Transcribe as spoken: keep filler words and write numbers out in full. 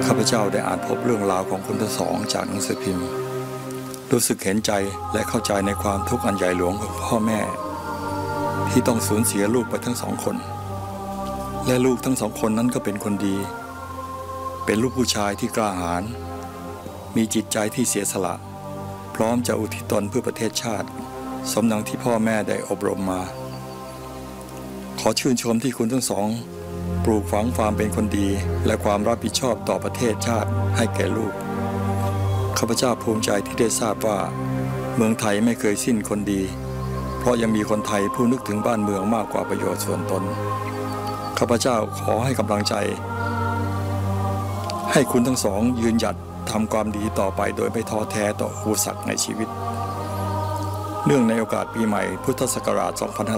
ข้าพเจ้าได้อ่านพบเรื่องราวของคุณทั้งสองจากหนังสือพิมพ์รู้สึกเห็นใจและเข้าใจในความทุกข์อันใหญ่หลวงของพ่อแม่ที่ต้องสูญเสียลูกไปทั้งสองคนและลูกทั้งสองคนนั้นก็เป็นคนดีเป็นลูกผู้ชายที่กล้าหาญมีจิตใจที่เสียสละพร้อมจะอุทิศตนเพื่อประเทศชาติสมดังที่พ่อแม่ได้อบรมมาขอชื่นชมที่คุณทั้งสองปลูกฝังความเป็นคนดีและความรับผิดชอบต่อประเทศชาติให้แก่ลูกข้าพเจ้าภูมิใจที่ได้ทราบว่าเมืองไทยไม่เคยสิ้นคนดีเพราะยังมีคนไทยผู้นึกถึงบ้านเมืองมากกว่าประโยชน์ส่วนตนข้าพเจ้าขอให้กำลังใจให้คุณทั้งสองยืนหยัดทำความดีต่อไปโดยไม่ท้อแท้ต่ออุปสรรคในชีวิตเนื่องในโอกาสปีใหม่พุทธศักราชสองพันห้าร้อย